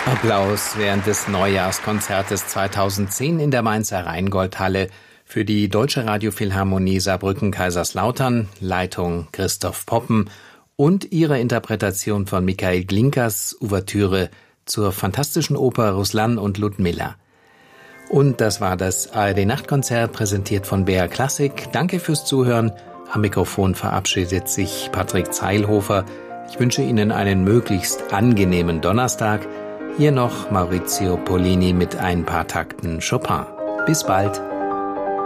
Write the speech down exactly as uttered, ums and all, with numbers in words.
Applaus während des Neujahrskonzertes zweitausendzehn in der Mainzer Rheingoldhalle für die Deutsche Radiophilharmonie Saarbrücken-Kaiserslautern, Leitung Christoph Poppen und ihre Interpretation von Michael Glinkers Ouvertüre zur fantastischen Oper Ruslan und Ludmilla. Und das war das A R D-Nachtkonzert, präsentiert von B R Classic. Danke fürs Zuhören. Am Mikrofon verabschiedet sich Patrick Zeilhofer. Ich wünsche Ihnen einen möglichst angenehmen Donnerstag. Hier noch Maurizio Pollini mit ein paar Takten Chopin. Bis bald.